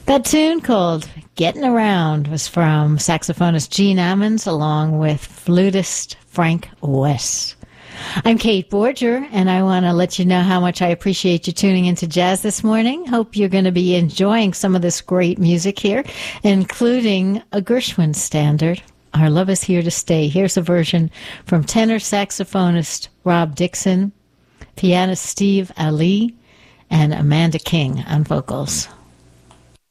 That tune called Getting Around was from saxophonist Gene Ammons along with flutist Frank West. I'm Kate Borger, and I want to let you know how much I appreciate you tuning into Jazz this morning. Hope you're going to be enjoying some of this great music here, including a Gershwin standard, Our Love Is Here to Stay. Here's a version from tenor saxophonist Rob Dixon, pianist Steve Ali, and Amanda King on vocals.